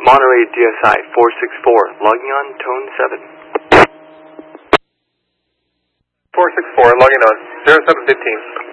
Monterey DSI 464, logging on tone 7. 464, logging on, 0715.